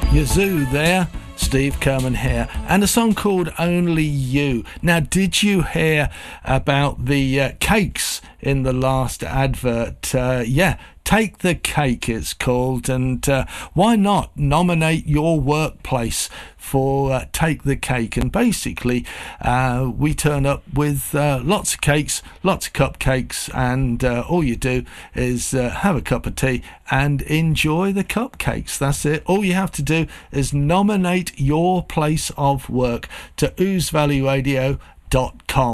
Yazoo there, Steve Kerman here, and a song called Only You. Now, did you hear about the cakes in the last advert? Take the Cake it's called, and why not nominate your workplace for Take the Cake? And basically we turn up with lots of cakes, lots of cupcakes, and all you do is have a cup of tea and enjoy the cupcakes. That's it. All you have to do is nominate your place of work to oozevalleyradio.com.